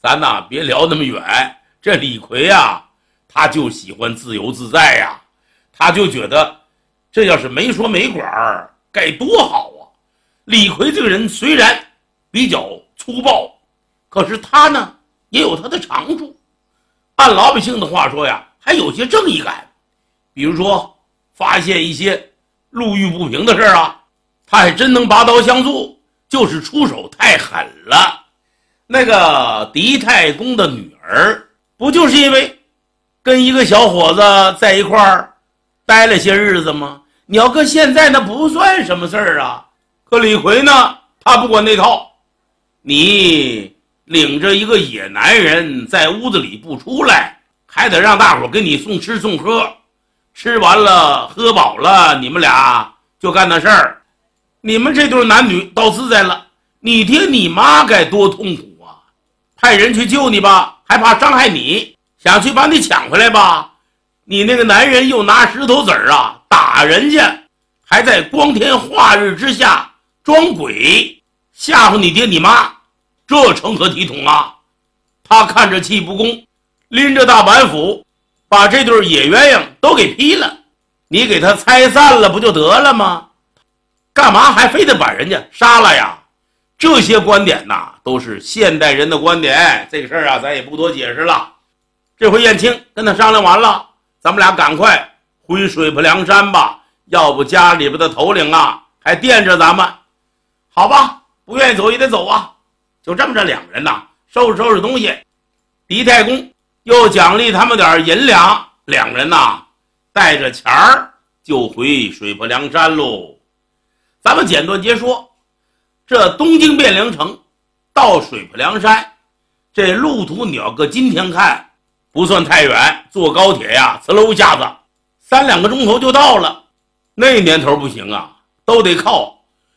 咱呐别聊那么远。这李逵啊，他就喜欢自由自在呀，他就觉得这要是没说没管该多好啊。李逵这个人虽然比较粗暴，可是他呢也有他的长处。按老百姓的话说呀，还有些正义感。比如说发现一些路遇不平的事啊，他还真能拔刀相助，就是出手太狠了。那个狄太公的女儿不就是因为跟一个小伙子在一块儿待了些日子吗？你要搁现在那不算什么事儿啊。可李逵呢，他不管那套。你领着一个野男人在屋子里不出来，还得让大伙给你送吃送喝，吃完了喝饱了，你们俩就干那事儿。你们这对男女到自在了，你爹你妈该多痛苦啊！派人去救你吧，还怕伤害你，想去把你抢回来吧，你那个男人又拿石头子儿啊打人家，还在光天化日之下装鬼吓唬你爹你妈，这成何体统啊！他看着气不公，拎着大板斧把这对野鸳鸯都给劈了，你给他拆散了不就得了吗？干嘛还非得把人家杀了呀？这些观点呐，都是现代人的观点，这个事儿啊咱也不多解释了。这回燕青跟他商量完了，咱们俩赶快回水泊梁山吧，要不家里边的头领啊还惦着咱们。好吧，不愿意走也得走啊。就这么着，两人呐收拾收拾东西，狄太公又奖励他们点银两，两人呐带着钱儿就回水泊梁山喽。咱们简短截说，这东京汴梁城到水泊梁山，这路途你要搁今天看不算太远，坐高铁呀呲溜一下子3-2个钟头就到了。那年头不行啊，都得靠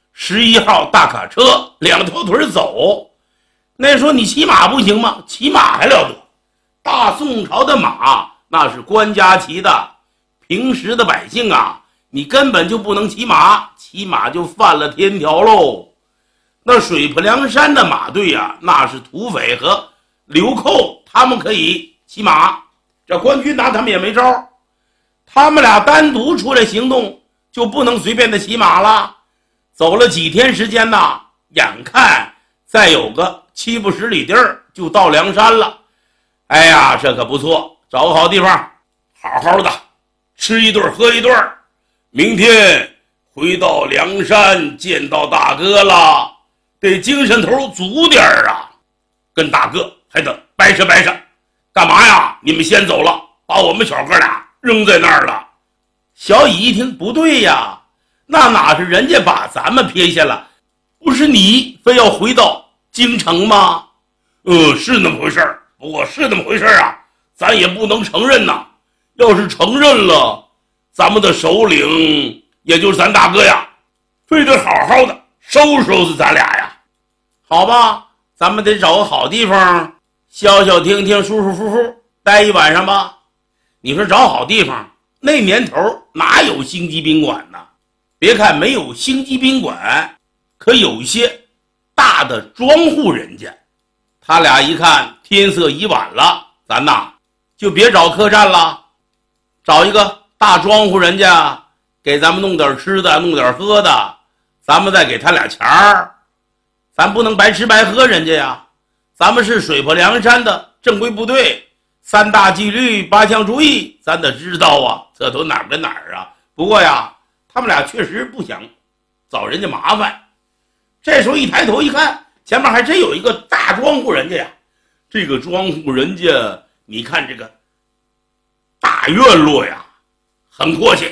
11号大卡车2条腿走。那说你骑马不行吗？骑马还了得，大宋朝的马那是官家骑的，平时的百姓啊你根本就不能骑马，骑马就犯了天条喽。那水泊梁山的马队啊，那是土匪和流寇，他们可以骑马，这官军拿他们也没招。他们俩单独出来行动就不能随便的骑马了。走了几天时间呐，眼看再有个7、80里地儿就到梁山了。哎呀，这可不错，找个好地方好好的吃一顿喝一顿，明天回到梁山见到大哥了，得精神头足点啊，跟大哥还得掰扯掰扯。干嘛呀？你们先走了，把我们小哥俩扔在那儿了。小乙一听不对呀，那哪是人家把咱们撇下了，不是你非要回到京城吗？是那么回事儿，不过是那么回事儿啊，咱也不能承认呐。要是承认了，咱们的首领也就是咱大哥呀，非得好好的收拾收拾咱俩呀。好吧，咱们得找个好地方消消停停舒舒服服待一晚上吧。你说找好地方，那年头哪有星级宾馆呢？别看没有星级宾馆，可有一些大的庄户人家，他俩一看天色已晚了，咱呐就别找客栈了，找一个大庄户人家给咱们弄点吃的弄点喝的，咱们再给他俩钱儿。咱不能白吃白喝人家呀，咱们是水泊梁山的正规部队，3大纪律8项注意咱得知道啊，这都哪儿跟哪儿啊。不过呀，他们俩确实不想找人家麻烦。这时候一抬头一看，前面还真有一个大庄户人家呀。这个庄户人家，你看这个大院落呀，很阔气，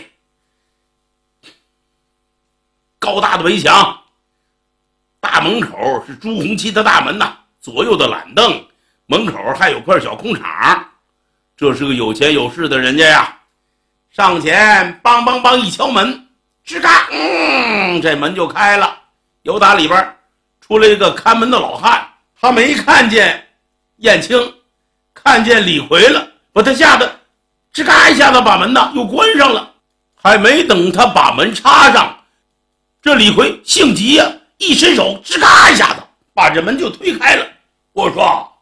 高大的围墙，大门口是朱红漆的大门呐，左右的懒凳，门口还有块小空场。这是个有钱有势的人家呀。上前梆梆梆一敲门，吱嘎，这门就开了。由打里边出来一个看门的老汉，他没看见燕青，看见李逵了，把他吓得吱嘎一下子把门呢又关上了。还没等他把门插上，这李逵性急呀，一伸手吱嘎一下子把这门就推开了。我说